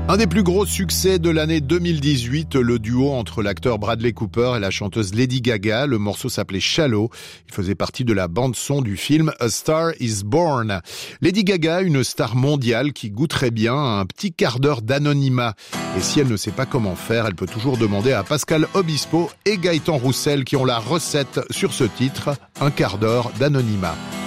Un des plus gros succès de l'année 2018, le duo entre l'acteur Bradley Cooper et la chanteuse Lady Gaga. Le morceau s'appelait Shallow. Il faisait partie de la bande-son du film A Star is Born. Lady Gaga, une star mondiale qui goûterait bien à un petit quart d'heure d'anonymat. Et si elle ne sait pas comment faire, elle peut toujours demander à Pascal Obispo et Gaëtan Roussel qui ont la recette sur ce titre, un quart d'heure d'anonymat.